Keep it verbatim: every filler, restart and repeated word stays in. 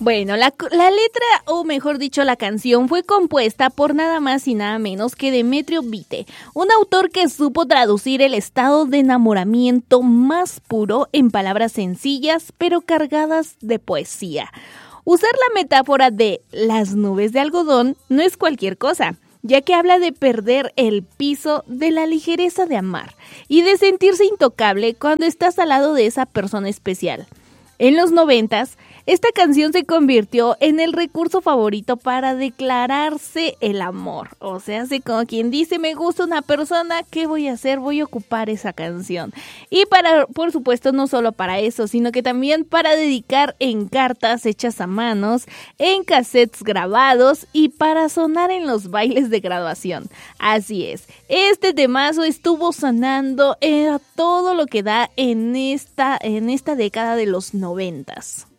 Bueno, la, la letra, o mejor dicho, la canción fue compuesta por nada más y nada menos que Demetrio Vite, un autor que supo traducir el estado de enamoramiento más puro en palabras sencillas pero cargadas de poesía. Usar la metáfora de las nubes de algodón no es cualquier cosa, ya que habla de perder el piso de la ligereza de amar y de sentirse intocable cuando estás al lado de esa persona especial. En los noventas, esta canción se convirtió en el recurso favorito para declararse el amor. O sea, así como quien dice, me gusta una persona, ¿qué voy a hacer? Voy a ocupar esa canción. Y para, por supuesto, no solo para eso, sino que también para dedicar en cartas hechas a manos, en cassettes grabados y para sonar en los bailes de graduación. Así es, este temazo estuvo sonando a todo lo que da en esta, en esta década de los noventas.